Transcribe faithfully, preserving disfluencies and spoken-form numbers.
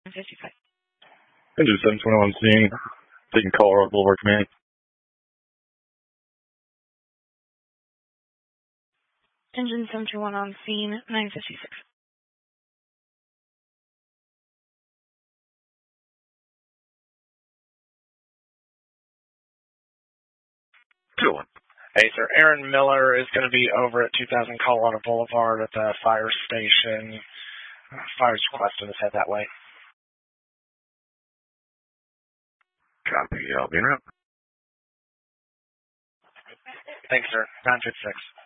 fifty-five. Engine seven twenty-one scene, taking Colorado Boulevard command. Engine seven twenty-one on scene, nine fifty-six. two one. Hey, sir, Aaron Miller is going to be over at two thousand Colorado Boulevard at the fire station. Uh, fire's requested us head that way. Copy, I'll be in route. Thanks, sir. nine fifty-six.